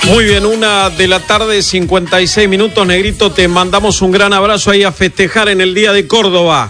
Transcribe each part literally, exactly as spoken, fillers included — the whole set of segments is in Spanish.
Muy bien, una de la tarde, cincuenta y seis minutos, Negrito, te mandamos un gran abrazo ahí a festejar en el Día de Córdoba.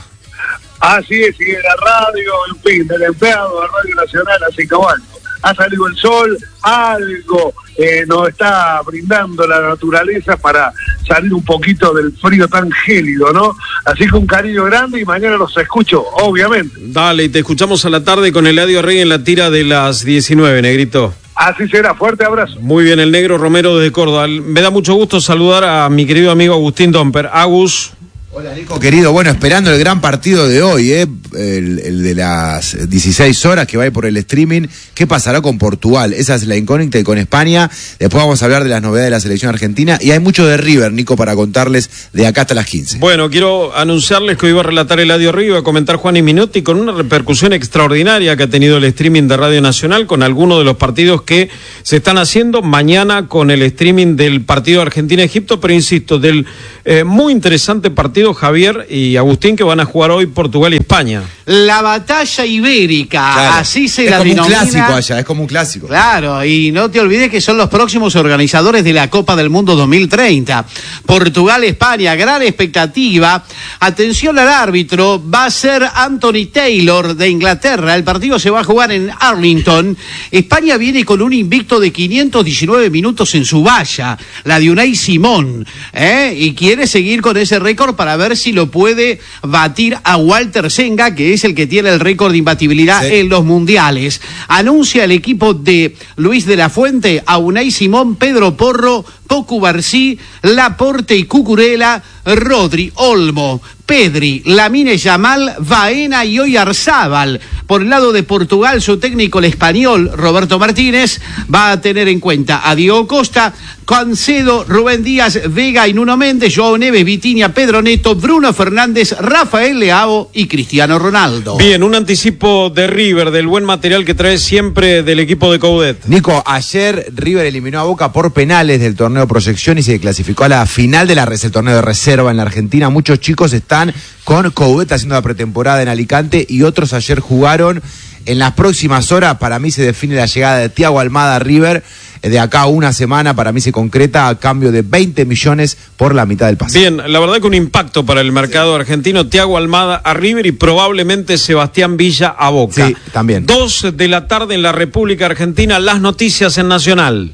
Así es, y de la radio, en fin, del empleado de Radio Nacional, así que bueno, ha salido el sol, algo eh, nos está brindando la naturaleza para salir un poquito del frío tan gélido, ¿no? Así que un cariño grande y mañana los escucho, obviamente. Dale, y te escuchamos a la tarde con Eladio Rey en la tira de las diecinueve, Negrito. Así será, fuerte abrazo. Muy bien, el Negro Romero desde Córdoba. Me da mucho gusto saludar a mi querido amigo Agustín Domper. Agus. Hola, Nico, querido. Bueno, esperando el gran partido de hoy, ¿eh? el, el de las dieciséis horas que va a ir por el streaming. ¿Qué pasará con Portugal? Esa es la incógnita, y con España. Después vamos a hablar de las novedades de la selección argentina. Y hay mucho de River, Nico, para contarles de acá hasta las quince. Bueno, quiero anunciarles que hoy va a relatar Eladio Río, va a comentar Juan y Minotti, con una repercusión extraordinaria que ha tenido el streaming de Radio Nacional, con algunos de los partidos que se están haciendo mañana con el streaming del partido Argentina-Egipto, pero insisto, del eh, muy interesante partido, Javier y Agustín, que van a jugar hoy Portugal y España. La batalla ibérica, Claro. así se es la como denomina. un clásico allá, es como un clásico. Claro, y no te olvides que son los próximos organizadores de la Copa del Mundo dos mil treinta. Portugal, España, gran expectativa. Atención al árbitro, va a ser Anthony Taylor de Inglaterra. El partido se va a jugar en Arlington. España viene con un invicto de quinientos diecinueve minutos en su valla, la de Unai Simón, ¿eh? y quiere seguir con ese récord para ver si lo puede batir a Walter Senga, que es el que tiene el récord de imbatibilidad sí. en los mundiales. Anuncia el equipo de Luis de la Fuente a Unai Simón, Pedro Porro, Pocu Barcí, Laporte y Cucurella, Rodri, Olmo, Pedri, Lamine Yamal, Baena y Oyarzábal. Por el lado de Portugal, su técnico, el español Roberto Martínez, va a tener en cuenta a Diego Costa, Cancedo, Rubén Díaz, Vega y Nuno Méndez, Joao Neves, Vitinha, Pedro Neto, Bruno Fernández, Rafael Leao y Cristiano Ronaldo. Bien, un anticipo de River, del buen material que trae siempre del equipo de Coudet. Nico, ayer River eliminó a Boca por penales del torneo Proyección y se clasificó a la final de la el torneo de reserva en la Argentina. Muchos chicos están con Coudet haciendo la pretemporada en Alicante y otros ayer jugaron. En las próximas horas para mí se define la llegada de Thiago Almada a River. De acá a una semana para mí se concreta a cambio de veinte millones por la mitad del pase. Bien, la verdad que un impacto para el mercado sí. argentino. Thiago Almada a River y probablemente Sebastián Villa a Boca. Sí, también. Dos de la tarde en la República Argentina, las noticias en Nacional.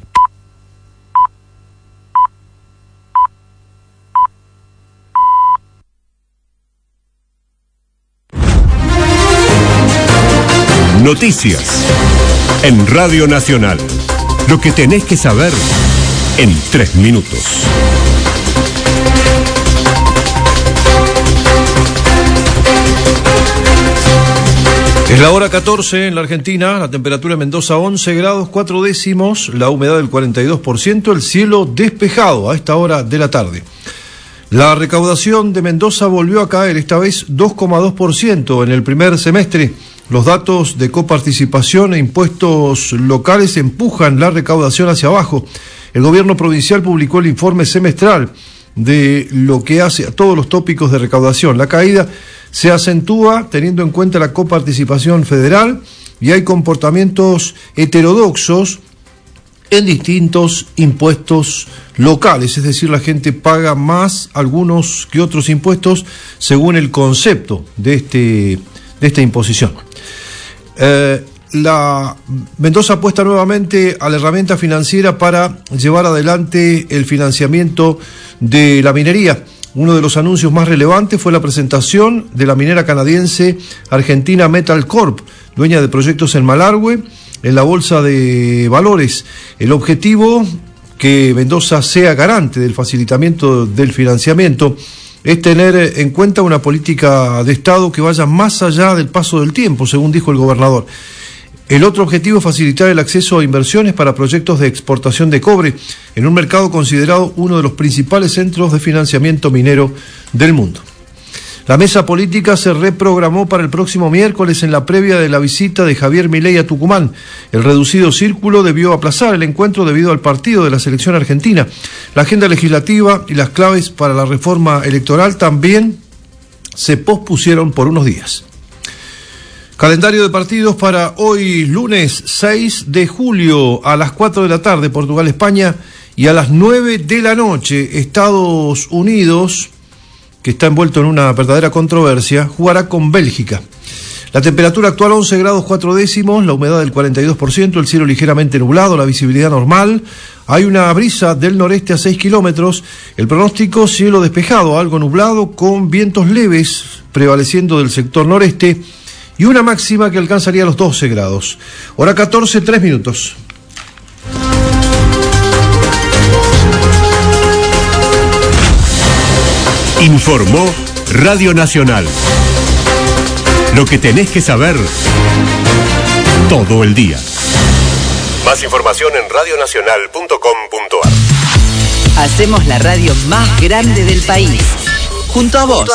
Noticias en Radio Nacional. Lo que tenés que saber en tres minutos. Es la hora catorce en la Argentina, la temperatura en Mendoza once grados cuatro décimos, la humedad del cuarenta y dos por ciento, el cielo despejado a esta hora de la tarde. La recaudación de Mendoza volvió a caer, esta vez dos coma dos por ciento en el primer semestre. Los datos de coparticipación e impuestos locales empujan la recaudación hacia abajo. El gobierno provincial publicó el informe semestral de lo que hace a todos los tópicos de recaudación. La caída se acentúa teniendo en cuenta la coparticipación federal y hay comportamientos heterodoxos en distintos impuestos locales, es decir, la gente paga más algunos que otros impuestos según el concepto de este de esta imposición. Eh, la Mendoza apuesta nuevamente a la herramienta financiera para llevar adelante el financiamiento de la minería. Uno de los anuncios más relevantes fue la presentación de la minera canadiense Argentina Metal Corp, dueña de proyectos en Malargüe, en la Bolsa de Valores. El objetivo, que Mendoza sea garante del facilitamiento del financiamiento, es tener en cuenta una política de Estado que vaya más allá del paso del tiempo, según dijo el gobernador. El otro objetivo es facilitar el acceso a inversiones para proyectos de exportación de cobre en un mercado considerado uno de los principales centros de financiamiento minero del mundo. La mesa política se reprogramó para el próximo miércoles en la previa de la visita de Javier Milei a Tucumán. El reducido círculo debió aplazar el encuentro debido al partido de la selección argentina. La agenda legislativa y las claves para la reforma electoral también se pospusieron por unos días. Calendario de partidos para hoy, lunes seis de julio, a las cuatro de la tarde, Portugal-España, y a las nueve de la noche, Estados Unidos, que está envuelto en una verdadera controversia, jugará con Bélgica. La temperatura actual once grados cuatro décimos, la humedad del cuarenta y dos por ciento, el cielo ligeramente nublado, la visibilidad normal, hay una brisa del noreste a seis kilómetros, el pronóstico cielo despejado, algo nublado, con vientos leves prevaleciendo del sector noreste y una máxima que alcanzaría los doce grados. Hora catorce, tres minutos. Informó Radio Nacional. Lo que tenés que saber todo el día. Más información en radionacional punto com punto a r. Hacemos la radio más grande del país. Junto a vos.